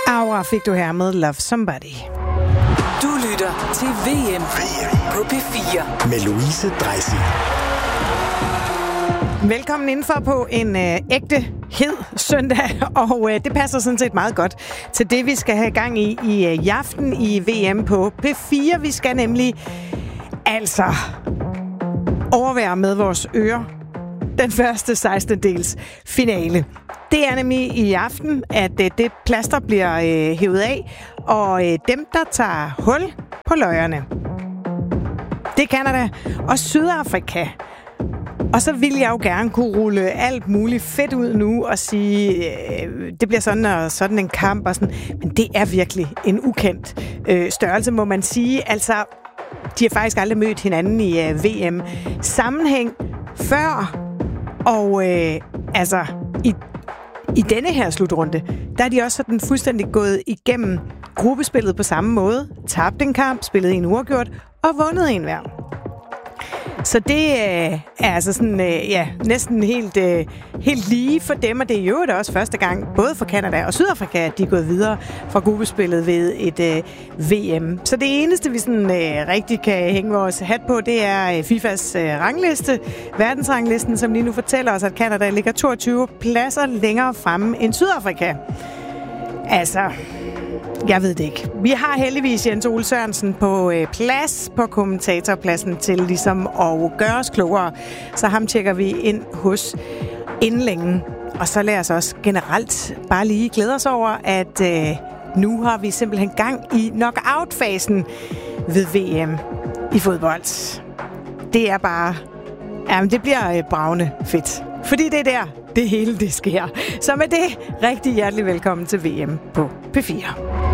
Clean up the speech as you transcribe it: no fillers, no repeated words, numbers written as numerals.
Aura fik du her med Love Somebody. Du lytter til VM på P4 med Louise Dreisig. Velkommen indenfor på en ægte hed søndag, og det passer sådan set meget godt til det, vi skal have gang i aften i VM på P4. Vi skal nemlig altså overvære med vores ører den første 16-dels finale. Det er nemlig i aften, at det plaster bliver hævet af, og dem, der tager hul på løjerne, det er Canada og Sydafrika. Og så vil jeg jo gerne kunne rulle alt muligt fedt ud nu og sige, det bliver sådan og sådan en kamp og sådan. Men det er virkelig en ukendt størrelse, må man sige. Altså, de har faktisk aldrig mødt hinanden i VM-sammenhæng før. Og altså, i denne her slutrunde, der er de også sådan fuldstændig gået igennem gruppespillet på samme måde. Tabt en kamp, spillet en uafgjort og vundet en hver. Så det er altså sådan, næsten helt lige for dem, og det er jo også første gang, både for Canada og Sydafrika, at de er gået videre fra gruppespillet ved et VM. Så det eneste, vi sådan rigtig kan hænge vores hat på, det er FIFAs rangliste, verdensranglisten, som lige nu fortæller os, at Canada ligger 22 pladser længere fremme end Sydafrika. Altså, jeg ved det ikke. Vi har heldigvis Jens Ole Sørensen på plads på kommentatorpladsen til ligesom at gøre os klogere. Så ham tjekker vi ind hos inden længe. Og så lad os også generelt bare lige glæde os over, at nu har vi simpelthen gang i knockout-fasen ved VM i fodbold. Det er bare... Jamen, det bliver bragende fedt. Fordi det er der, det hele det sker. Så med det, rigtig hjertelig velkommen til VM på P4.